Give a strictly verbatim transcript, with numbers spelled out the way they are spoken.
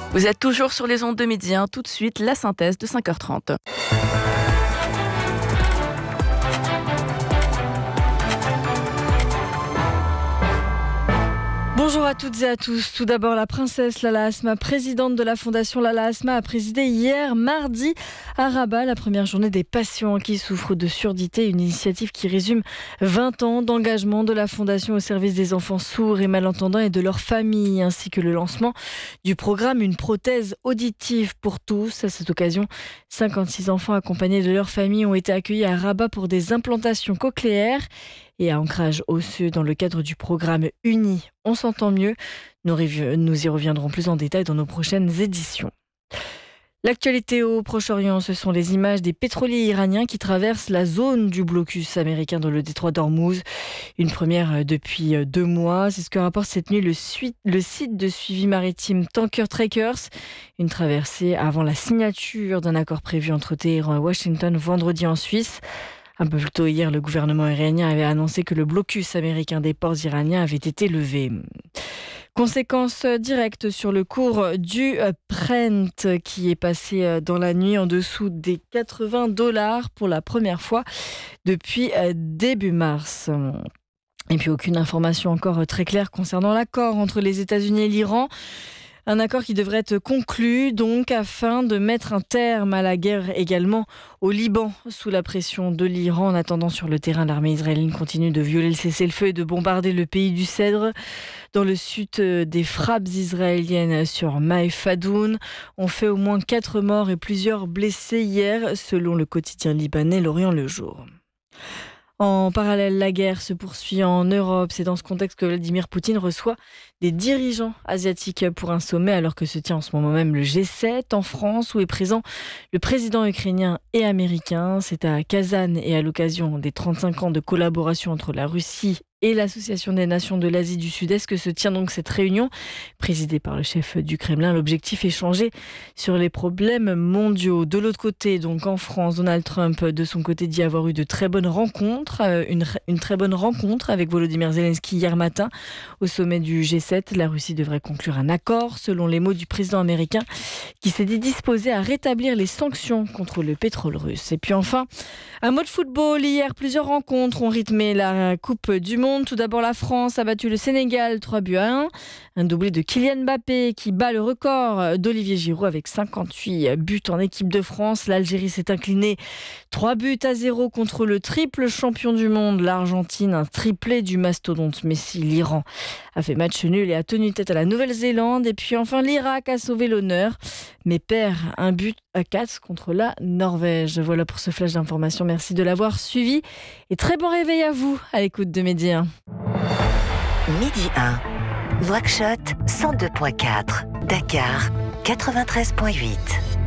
Vous êtes toujours sur les ondes de midi, hein. Tout de suite la synthèse de cinq heures trente. Bonjour à toutes et à tous. Tout d'abord, la princesse Lala Asma, présidente de la fondation Lala Asma, a présidé hier mardi à Rabat la première journée des patients qui souffrent de surdité, une initiative qui résume vingt ans d'engagement de la fondation au service des enfants sourds et malentendants et de leurs familles, ainsi que le lancement du programme Une prothèse auditive pour tous. À cette occasion, cinquante-six enfants accompagnés de leurs familles ont été accueillis à Rabat pour des implantations cochléaires et à ancrage osseux dans le cadre du programme Uni. On s'entend mieux. Nous, nous y reviendrons plus en détail dans nos prochaines éditions. L'actualité au Proche-Orient, ce sont les images des pétroliers iraniens qui traversent la zone du blocus américain dans le détroit d'Ormuz. Une première depuis deux mois. C'est ce que rapporte cette nuit le, suite, le site de suivi maritime Tanker Trackers. Une traversée avant la signature d'un accord prévu entre Téhéran et Washington vendredi en Suisse. Un peu plus tôt hier, le gouvernement iranien avait annoncé que le blocus américain des ports iraniens avait été levé. Conséquence directe sur le cours du Brent qui est passé dans la nuit en dessous des quatre-vingts dollars pour la première fois depuis début mars. Et puis aucune information encore très claire concernant l'accord entre les États-Unis et l'Iran. Un accord qui devrait être conclu donc afin de mettre un terme à la guerre également au Liban sous la pression de l'Iran. En attendant, sur le terrain, l'armée israélienne continue de violer le cessez-le-feu et de bombarder le pays du Cèdre. Dans le sud, des frappes israéliennes sur Maïfadoun ont fait au moins quatre morts et plusieurs blessés hier, selon le quotidien libanais L'Orient le Jour. En parallèle, la guerre se poursuit en Europe. C'est dans ce contexte que Vladimir Poutine reçoit des dirigeants asiatiques pour un sommet, alors que se tient en ce moment même le G sept en France, où est présent le président ukrainien et américain. C'est à Kazan et à l'occasion des trente-cinq ans de collaboration entre la Russie et l'Association des Nations de l'Asie du Sud-Est que se tient donc cette réunion, présidée par le chef du Kremlin. L'objectif est échanger sur les problèmes mondiaux. De l'autre côté, donc en France, Donald Trump, de son côté, dit avoir eu de très bonnes rencontres, une, une très bonne rencontre avec Volodymyr Zelensky hier matin au sommet du G sept. La Russie devrait conclure un accord, selon les mots du président américain, qui s'est dit disposé à rétablir les sanctions contre le pétrole russe. Et puis enfin, un mot de football. Hier, plusieurs rencontres ont rythmé la Coupe du Monde. Tout d'abord, la France a battu le Sénégal trois buts à un. Un doublé de Kylian Mbappé qui bat le record d'Olivier Giroud avec cinquante-huit buts en équipe de France. L'Algérie s'est inclinée trois buts à zéro contre le triple champion du monde, l'Argentine. Un triplé du mastodonte Messi. L'Iran a fait match nul et a tenu tête à la Nouvelle-Zélande. Et puis enfin, l'Irak a sauvé l'honneur, mais perd un but à quatre contre la Norvège. Voilà pour ce flash d'information. Merci de l'avoir suivi et très bon réveil à vous à l'écoute de Midi un. Midi un, Nouakchott cent deux virgule quatre, Dakar quatre-vingt-treize virgule huit.